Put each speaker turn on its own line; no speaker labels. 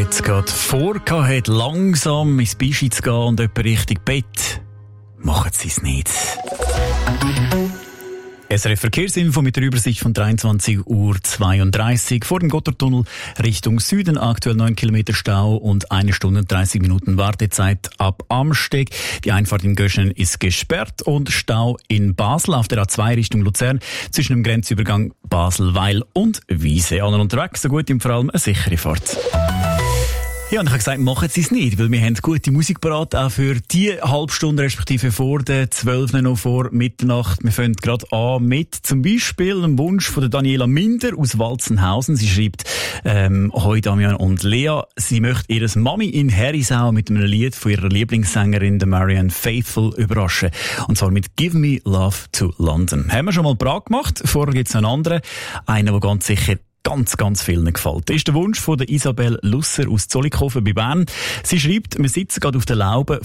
jetzt gerade vorgehabt, langsam ins Bischi zu gehen und etwa Richtung Bett, machen Sie es nicht. SRF Verkehrsinfo mit der Übersicht von 23:32 Uhr. Vor dem Gotthardtunnel Richtung Süden aktuell 9 Kilometer Stau und 1 Stunde und 30 Minuten Wartezeit ab Amsteg. Die Einfahrt in Göschen ist gesperrt und Stau in Basel auf der A2 Richtung Luzern zwischen dem Grenzübergang Basel-Weil und Wiese. Alle unterwegs, so gut und vor allem eine sichere Fahrt. Ja, und ich habe gesagt, machen Sie es nicht, weil wir haben gute Musik parat, auch für die halbe Stunde, respektive vor der 12 noch vor Mitternacht. Wir fangen gerade an mit zum Beispiel einem Wunsch von der Daniela Minder aus Walzenhausen. Sie schreibt, «Hoi Damian und Lea, sie möchte ihre Mami in Herisau mit einem Lied von ihrer Lieblingssängerin, der Marianne Faithfull, überraschen. Und zwar mit Give Me Love to London.» Haben wir schon mal parat gemacht. Vorher gibt es einen anderen, einen, der ganz sicher ganz vielen gefällt. Das ist der Wunsch von der Isabel Lusser aus Zollikofen bei Bern. Sie schreibt, wir sitzen gerade auf der Laube